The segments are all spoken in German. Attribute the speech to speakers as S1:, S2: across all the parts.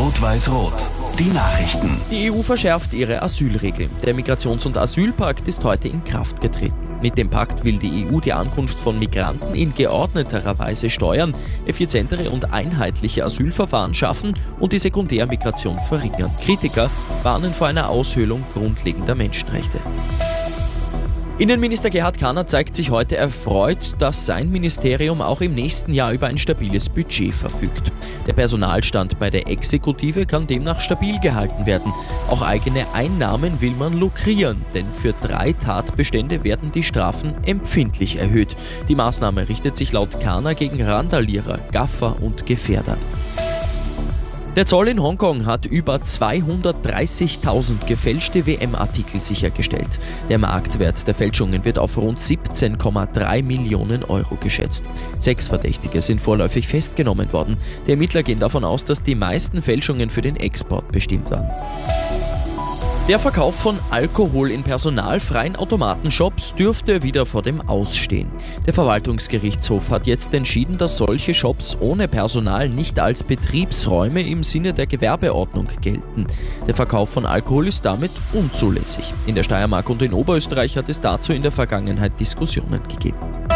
S1: Rot-Weiß-Rot. Die Nachrichten.
S2: Die EU verschärft ihre Asylregeln. Der Migrations- und Asylpakt ist heute in Kraft getreten. Mit dem Pakt will die EU die Ankunft von Migranten in geordneterer Weise steuern, effizientere und einheitliche Asylverfahren schaffen und die Sekundärmigration verringern. Kritiker warnen vor einer Aushöhlung grundlegender Menschenrechte. Innenminister Gerhard Kahner zeigt sich heute erfreut, dass sein Ministerium auch im nächsten Jahr über ein stabiles Budget verfügt. Der Personalstand bei der Exekutive kann demnach stabil gehalten werden. Auch eigene Einnahmen will man lukrieren, denn für 3 Tatbestände werden die Strafen empfindlich erhöht. Die Maßnahme richtet sich laut Kahner gegen Randalierer, Gaffer und Gefährder. Der Zoll in Hongkong hat über 230.000 gefälschte WM-Artikel sichergestellt. Der Marktwert der Fälschungen wird auf rund 17,3 Millionen Euro geschätzt. 6 Verdächtige sind vorläufig festgenommen worden. Die Ermittler gehen davon aus, dass die meisten Fälschungen für den Export bestimmt waren. Der Verkauf von Alkohol in personalfreien Automatenshops dürfte wieder vor dem Aus stehen. Der Verwaltungsgerichtshof hat jetzt entschieden, dass solche Shops ohne Personal nicht als Betriebsräume im Sinne der Gewerbeordnung gelten. Der Verkauf von Alkohol ist damit unzulässig. In der Steiermark und in Oberösterreich hat es dazu in der Vergangenheit Diskussionen gegeben.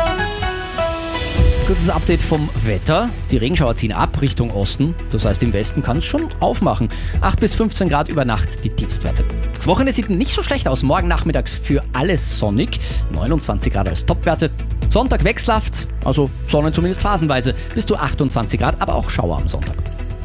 S3: Kurzes Update vom Wetter. Die Regenschauer ziehen ab Richtung Osten. Das heißt, im Westen kann es schon aufmachen. 8 bis 15 Grad über Nacht die Tiefstwerte. Das Wochenende sieht nicht so schlecht aus. Morgen nachmittags für alles sonnig. 29 Grad als Topwerte. Sonntag wechselhaft, also Sonne zumindest phasenweise. Bis zu 28 Grad, aber auch Schauer am Sonntag.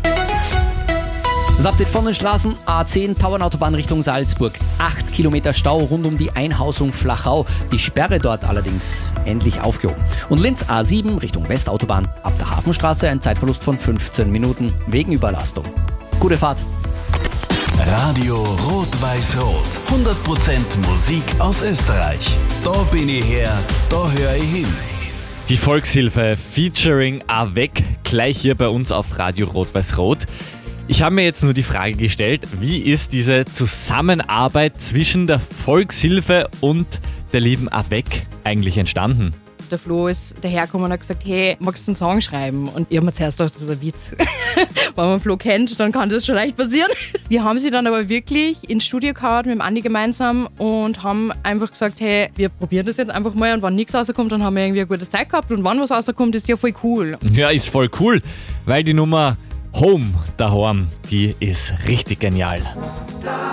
S3: Das Update von den Straßen: A10 Tauernautobahn Richtung Salzburg. 8 Kilometer Stau rund um die Einhausung Flachau. Die Sperre dort allerdings endlich aufgehoben. Und Linz A7 Richtung Westautobahn. Ab der Hafenstraße ein Zeitverlust von 15 Minuten wegen Überlastung. Gute Fahrt.
S1: Radio Rot-Weiß-Rot. 100% Musik aus Österreich. Da bin ich her, da höre ich hin.
S4: Die Volkshilfe featuring Avec gleich hier bei uns auf Radio Rot-Weiß-Rot. Ich habe mir jetzt nur die Frage gestellt, wie ist diese Zusammenarbeit zwischen der Volkshilfe und der lieben Avec eigentlich entstanden?
S5: Der Flo ist dahergekommen und hat gesagt, hey, magst du einen Song schreiben? Und ich habe mir zuerst gedacht, das ist ein Witz. Wenn man Flo kennt, dann kann das schon leicht passieren. Wir haben sie dann aber wirklich ins Studio gehauen mit dem Andi gemeinsam und haben einfach gesagt, hey, wir probieren das jetzt einfach mal, und wenn nichts rauskommt, dann haben wir irgendwie eine gute Zeit gehabt, und wenn was rauskommt, ist ja voll cool.
S4: Ja, ist voll cool, weil die Nummer Home daheim, die ist richtig genial.